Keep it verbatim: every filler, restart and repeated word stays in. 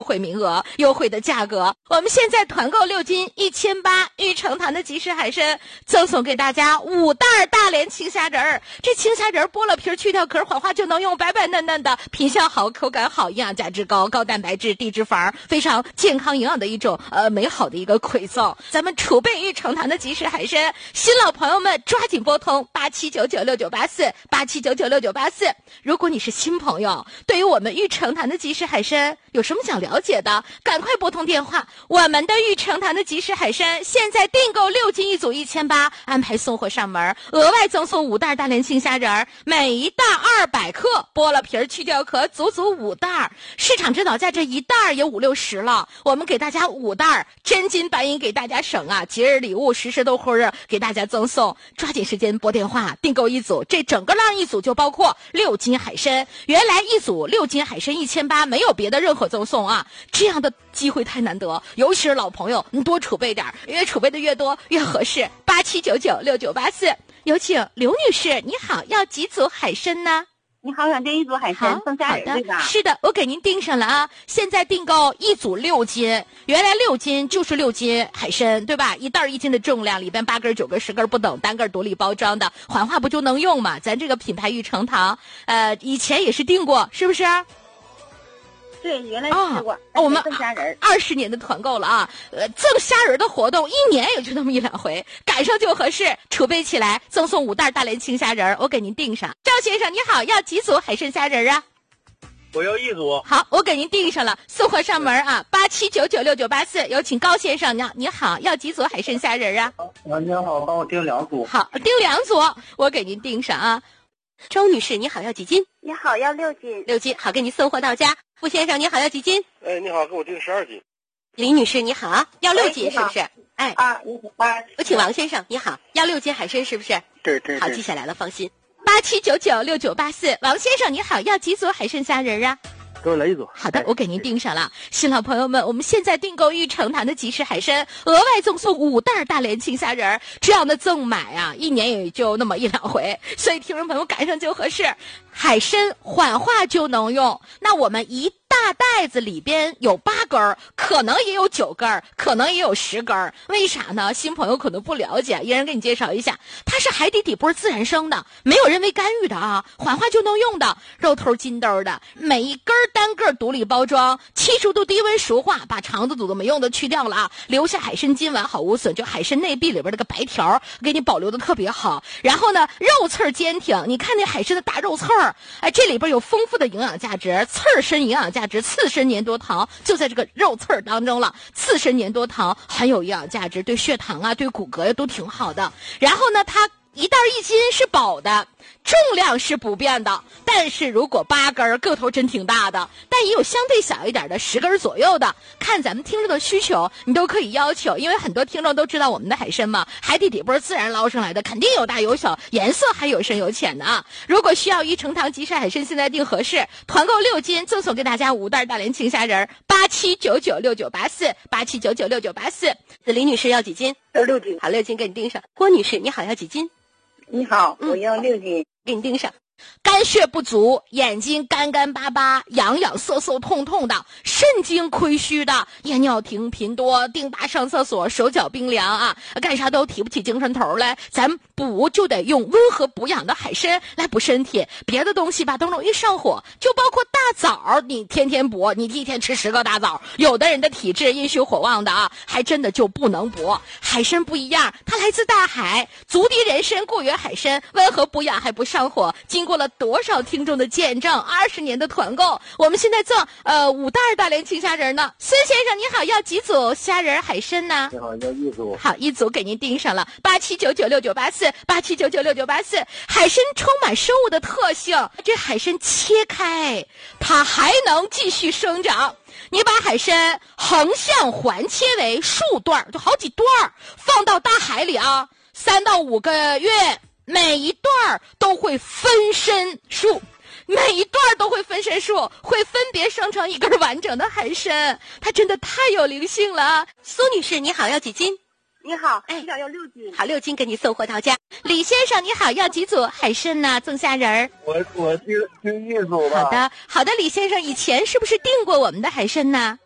惠名额，优惠的价格。我们现在团购六斤一千八，玉成堂的即食海参赠送给大家五袋大连青虾仁儿。这青虾仁儿剥了皮去掉壳，缓化就能用，白白嫩嫩的，品相好，口感好，营养价值高，高蛋白质，低脂肪，非常健康营养的一种呃美好的一个馈赠。咱们储备玉成堂的即食海参，新老朋友们抓紧拨通八七九九六九八四八七九九六九八四。如果你是新朋友，对于我们玉成堂的即食海参有什么想了解的，赶快拨通电话。我们的玉成堂的即食海参现在订购六斤一组一千八，安排送货上门，额外赠送五袋大连青虾仁儿，每一袋二百克，剥了皮儿去掉壳，足足五袋。市场指导价这一袋也五六十了，我们给大家五袋，真金白银给大家省啊！节日礼物实时都会给大家赠送，抓紧时间拨电话订购一组。这整个浪一组就包括六斤海参，原来一组六斤海参一千八，没有别的任何赠送啊！这样的机会太难得，尤其是老朋友，你多储备点，越储备的越多越合适。八七九九六九八四，有请刘女士，你好，要几组海参呢？ 你好，想订一组海参送虾仁对吧？ 是的，我给您订上了啊！现在订购一组六斤，原来六斤就是六斤海参，对吧？一袋一斤的重量，里边八根、九根、十根不等，单根独立包装的，缓化不就能用吗？咱这个品牌玉成堂，呃，以前也是订过，是不是？ 对，原来试过。 哦，我们赠虾仁二十年的团购了啊！呃，赠虾仁的活动一年也就那么一两回，赶上就合适，储备起来，赠送五袋大连青虾仁，我给您订上。赵先生你好，要几组海参虾仁啊？ 我要一组。 好，我给您订上了，送货上门啊！八七九九六九八四，有请高先生，你你好，要几组海参虾仁啊？ 啊，你好，帮我订两组。 好，订两组，我给您订上啊。周女士你好，要几斤？ 你好，要六斤。 六斤，好，给您送货到家。付先生你好，要几斤？ 哎，你好，给我订十二斤。 李女士你好，要六斤是不是？哎啊，你好啊。 有请王先生你好，要六斤海参是不是？ 对对。 好，记下来了，放心。八七九九六九八四，王先生你好，要几组海参虾仁啊？ 给我来一组。 好的，我给您订上了。新老朋友们，我们现在订购玉成堂的即食海参，额外赠送五袋大连青虾仁，这样的赠买啊，一年也就那么一两回，所以听众朋友赶上就合适。海参缓化就能用，那我们一大袋子里边有八根，可能也有九根，可能也有十根。为啥呢？新朋友可能不了解，一人给你介绍一下，它是海底底波自然生的，没有人为干预的啊，缓化就能用的，肉头筋兜的，每一根单个独立包装，七十度低温熟化，把肠子肚子没用的去掉了啊，留下海参筋完好无损，就海参内壁里边那个白条给你保留的特别好。然后呢，肉刺儿坚挺，你看那海参的大肉刺儿，哎，这里边有丰富的营养价值，刺儿参营养价值，刺参粘多糖就在这个肉刺儿当中了。刺参粘多糖很有营养价值，对血糖啊，对骨骼呀都挺好的。然后呢，它一袋一斤是保的，重量是不变的，但是如果八根个头真挺大的，但也有相对小一点的十根左右的，看咱们听众的需求你都可以要求，因为很多听众都知道我们的海参嘛，海底底波自然捞上来的，肯定有大有小，颜色还有深有浅的啊。如果需要玉成堂即食海参，现在订合适，团购六斤赠送给大家五袋大连青虾仁，八七九九六九八四八七九九六九八四。李女士要几斤？ 要六斤。 好，六斤给你订上。郭女士你好，要几斤？ 你好，我要六斤， 给你订上。肝血不足，眼睛干干巴巴、痒痒涩涩痛痛的，肾精亏虚的，夜尿停频多，丁巴上厕所，手脚冰凉啊，干啥都提不起精神头来。咱补就得用温和补养的海参来补身体，别的东西吧都容易上火，就包括大枣，你天天补，你一天吃十个大枣，有的人的体质阴虚火旺的啊，还真的就不能补。海参不一样，它来自大海，足底人参故曰海参，温和补养还不上火。经过了多少听众的见证，二十年的团购，我们现在赠呃五袋大连青虾仁呢。孙先生你好，要几组虾仁海参呢？ 你好，要一组。 好，一组给您订上了，八七九九六九八四八七九九六九八四。海参充满生物的特性，这海参切开，它还能继续生长。你把海参横向环切为数段，就好几段，放到大海里啊，三到五个月。每一段都会分身术，每一段都会分身术，会分别生成一根完整的海参，它真的太有灵性了啊！苏女士你好，要几斤？ 你好， 哎， 你想要六斤？ 好，六斤给你送货到家。李先生你好，要几组海参呢？赠虾仁儿。 我我订订一组吧。 好的，好的，李先生以前是不是订过我们的海参呢？